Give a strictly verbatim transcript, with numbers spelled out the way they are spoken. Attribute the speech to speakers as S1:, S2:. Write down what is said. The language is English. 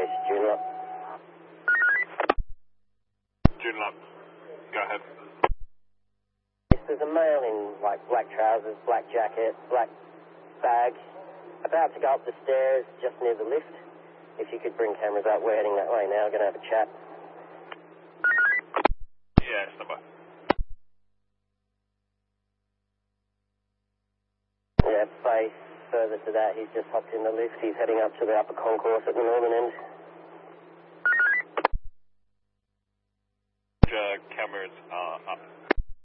S1: Police, Joondalup.
S2: Joondalup, go ahead.
S1: There's a male in, like, black trousers, black jacket, black bag, about to go up the stairs just near the lift. If you could bring cameras up, we're heading that way now, going to have a chat.
S2: Yeah, stand by.
S1: Yeah, face further to that, he's just hopped in the lift. He's heading up to the upper concourse at the northern end.
S2: Uh, cameras are up.